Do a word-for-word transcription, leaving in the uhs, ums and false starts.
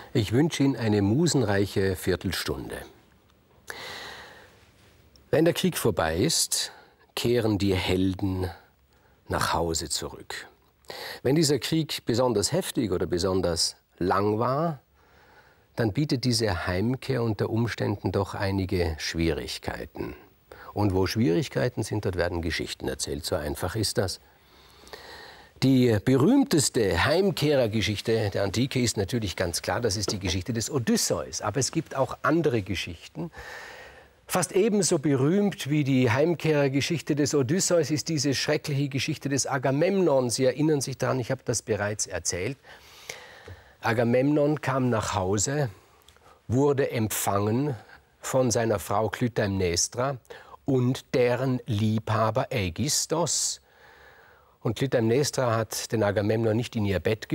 Ich wünsche Ihnen eine musenreiche Viertelstunde. Wenn der Krieg vorbei ist, kehren die Helden nach Hause zurück. Wenn dieser Krieg besonders heftig oder besonders lang war, dann bietet diese Heimkehr unter Umständen doch einige Schwierigkeiten. Und wo Schwierigkeiten sind, dort werden Geschichten erzählt. So einfach ist das. Die berühmteste Heimkehrergeschichte der Antike ist natürlich ganz klar, das ist die Geschichte des Odysseus. Aber es gibt auch andere Geschichten. Fast ebenso berühmt wie die Heimkehrergeschichte des Odysseus ist diese schreckliche Geschichte des Agamemnon. Sie erinnern sich daran, ich habe das bereits erzählt. Agamemnon kam nach Hause, wurde empfangen von seiner Frau Klytaimnestra und deren Liebhaber Ägisthos. Und Klytaimnestra hat den Agamemnon nicht in ihr Bett